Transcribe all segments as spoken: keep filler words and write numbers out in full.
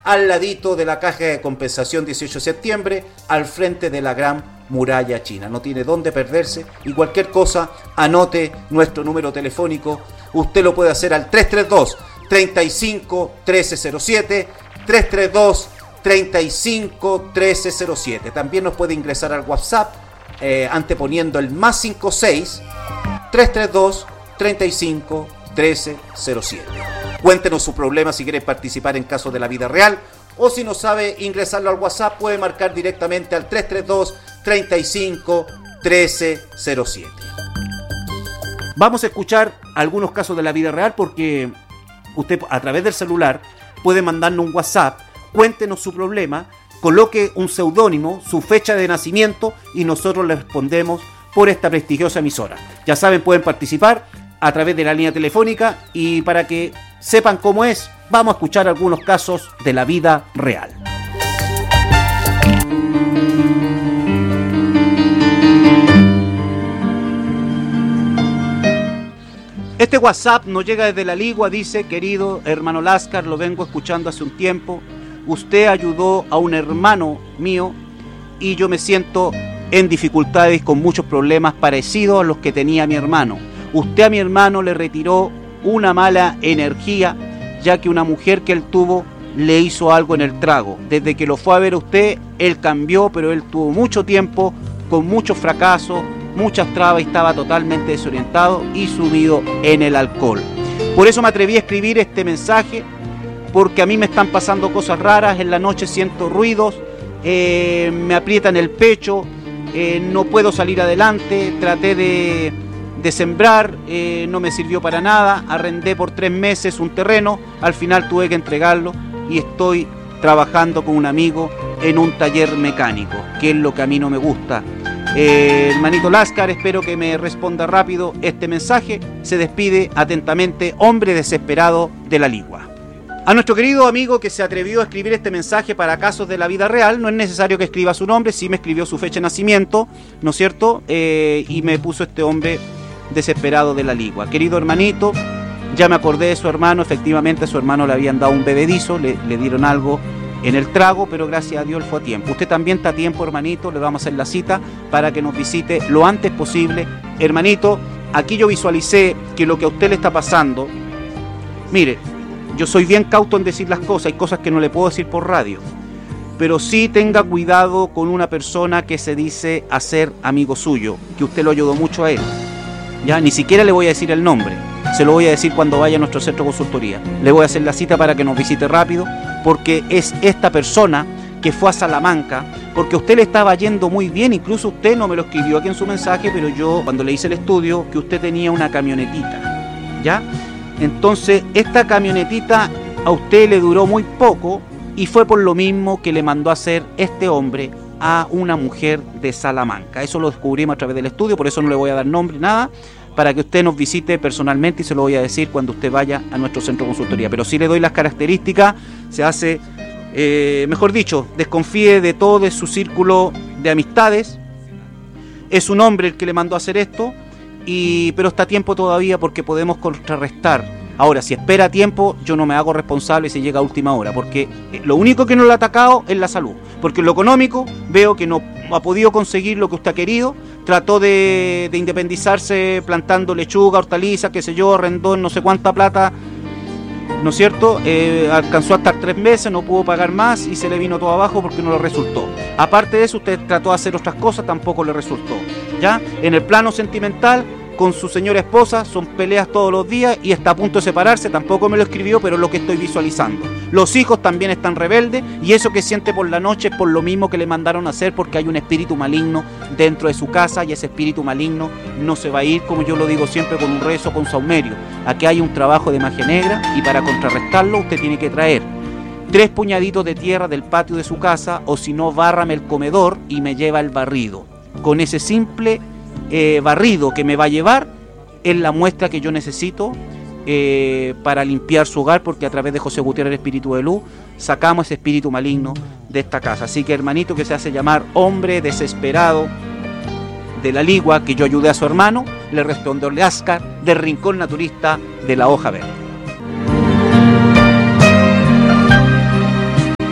al ladito de la caja de compensación dieciocho de septiembre, al frente de la Gran Muralla China. No tiene dónde perderse y cualquier cosa, anote nuestro número telefónico. Usted lo puede hacer al tres tres dos, treinta y cinco, trece cero siete, tres tres dos, treinta y cinco, trece cero siete. También nos puede ingresar al WhatsApp eh, anteponiendo el más cincuenta y seis, tres tres dos, treinta y cinco, trece cero siete. Cuéntenos su problema si quiere participar en casos de la vida real, o si no sabe ingresarlo al WhatsApp puede marcar directamente al tres tres dos, treinta y cinco, trece cero siete. Vamos a escuchar algunos casos de la vida real porque usted a través del celular puede mandarnos un WhatsApp, cuéntenos su problema, coloque un seudónimo, su fecha de nacimiento y nosotros le respondemos por esta prestigiosa emisora. Ya saben, pueden participar a través de la línea telefónica y para que sepan cómo es, vamos a escuchar algunos casos de la vida real. Este WhatsApp nos llega desde La Ligua, dice: querido hermano Láscar, lo vengo escuchando hace un tiempo. Usted ayudó a un hermano mío y yo me siento en dificultades con muchos problemas parecidos a los que tenía mi hermano. Usted a mi hermano le retiró una mala energía, ya que una mujer que él tuvo le hizo algo en el trago. Desde que lo fue a ver usted, él cambió, pero él tuvo mucho tiempo con muchos fracasos, muchas trabas y estaba totalmente desorientado y sumido en el alcohol. Por eso me atreví a escribir este mensaje, porque a mí me están pasando cosas raras, en la noche siento ruidos, eh, me aprietan el pecho, eh, no puedo salir adelante, traté de, de sembrar, eh, no me sirvió para nada, arrendé por tres meses un terreno, al final tuve que entregarlo y estoy trabajando con un amigo en un taller mecánico, que es lo que a mí no me gusta. Eh, hermanito Láscar, espero que me responda rápido este mensaje. Se despide atentamente, hombre desesperado de La Ligua. A nuestro querido amigo que se atrevió a escribir este mensaje para casos de la vida real, no es necesario que escriba su nombre, sí me escribió su fecha de nacimiento, ¿no es cierto? Eh, y me puso este hombre desesperado de La Ligua. Querido hermanito, ya me acordé de su hermano, efectivamente a su hermano le habían dado un bebedizo, le, le dieron algo en el trago, pero gracias a Dios fue a tiempo. Usted también está a tiempo, hermanito, le vamos a hacer la cita para que nos visite lo antes posible. Hermanito, aquí yo visualicé que lo que a usted le está pasando, mire, yo soy bien cauto en decir las cosas, hay cosas que no le puedo decir por radio, pero sí tenga cuidado con una persona que se dice hacer amigo suyo, que usted lo ayudó mucho a él. Ya, ni siquiera le voy a decir el nombre, se lo voy a decir cuando vaya a nuestro centro de consultoría. Le voy a hacer la cita para que nos visite rápido, porque es esta persona que fue a Salamanca, porque a usted le estaba yendo muy bien, incluso usted no me lo escribió aquí en su mensaje, pero yo cuando le hice el estudio, que usted tenía una camionetita, ¿ya? Entonces, esta camionetita a usted le duró muy poco y fue por lo mismo que le mandó a hacer este hombre a una mujer de Salamanca. Eso lo descubrimos a través del estudio, por eso no le voy a dar nombre, nada, para que usted nos visite personalmente y se lo voy a decir cuando usted vaya a nuestro centro de consultoría. Pero sí le doy las características, se hace, eh, mejor dicho, desconfíe de todo de su círculo de amistades. Es un hombre el que le mandó a hacer esto, y, pero está a tiempo todavía porque podemos contrarrestar. Ahora, si espera a tiempo, yo no me hago responsable si llega a última hora, porque lo único que no le ha atacado es la salud. Porque en lo económico veo que no ha podido conseguir lo que usted ha querido, trató de, de independizarse plantando lechuga, hortalizas, qué sé yo, arrendó no sé cuánta plata, ¿no es cierto? Eh, alcanzó a estar tres meses, no pudo pagar más y se le vino todo abajo porque no le resultó. Aparte de eso, usted trató de hacer otras cosas, tampoco le resultó. ¿Ya? En el plano sentimental, con su señora esposa, son peleas todos los días y está a punto de separarse, tampoco me lo escribió, pero es lo que estoy visualizando. Los hijos también están rebeldes y eso que siente por la noche es por lo mismo que le mandaron a hacer, porque hay un espíritu maligno dentro de su casa y ese espíritu maligno no se va a ir, como yo lo digo siempre, con un rezo, con saumerio. Aquí hay un trabajo de magia negra y para contrarrestarlo usted tiene que traer tres puñaditos de tierra del patio de su casa, o si no, bárrame el comedor y me lleva el barrido. Con ese simple eh, barrido que me va a llevar es la muestra que yo necesito eh, para limpiar su hogar, porque a través de José Gutiérrez, el espíritu de luz, sacamos ese espíritu maligno de esta casa. Así que, hermanito, que se hace llamar hombre desesperado de La Ligua, que yo ayudé a su hermano, le respondió Láscar, del Rincón Naturista de la Hoja Verde.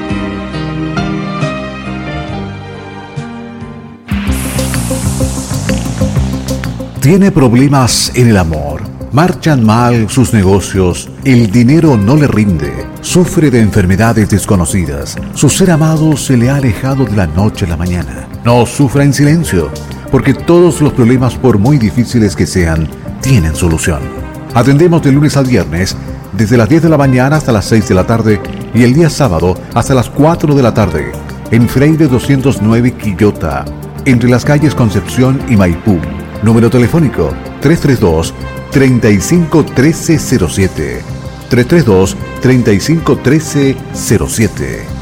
Tiene problemas en el amor. Marchan mal sus negocios, el dinero no le rinde, sufre de enfermedades desconocidas, su ser amado se le ha alejado de la noche a la mañana. No sufra en silencio, porque todos los problemas, por muy difíciles que sean, tienen solución. Atendemos de lunes a viernes, desde las diez de la mañana hasta las seis de la tarde y el día sábado hasta las cuatro de la tarde, en Freire doscientos nueve Quillota, entre las calles Concepción y Maipú. Número telefónico tres tres dos, tres cinco uno tres cero siete. tres tres dos, tres cinco uno tres cero siete.